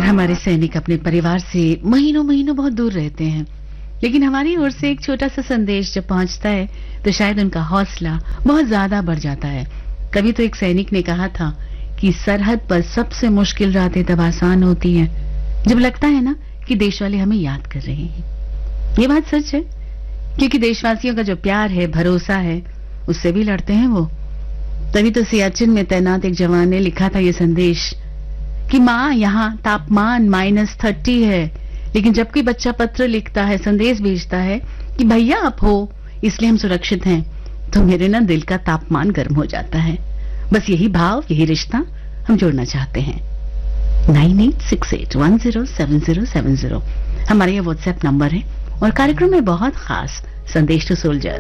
हमारे सैनिक अपने परिवार से महीनों महीनों बहुत दूर रहते हैं, लेकिन हमारी ओर से एक छोटा सा संदेश जब पहुंचता है तो शायद उनका हौसला बहुत ज्यादा बढ़ जाता है। कभी तो एक सैनिक ने कहा था कि सरहद पर सबसे मुश्किल रातें तब आसान होती हैं जब लगता है ना कि देश वाले हमें याद कर रहे हैं। ये बात सच है, क्योंकि देशवासियों का जो प्यार है, भरोसा है, उससे भी लड़ते हैं वो। तभी तो सियाचिन में तैनात एक जवान ने लिखा था ये संदेश कि माँ यहाँ तापमान -30 है, लेकिन जब कोई बच्चा पत्र लिखता है, संदेश भेजता है कि भैया आप हो इसलिए हम सुरक्षित हैं, तो मेरे ना दिल का तापमान गर्म हो जाता है। बस यही भाव, यही रिश्ता हम जोड़ना चाहते हैं। 9868107070 हमारा ये व्हाट्सएप नंबर है और कार्यक्रम में बहुत खास संदेश टू सोल्जर्स।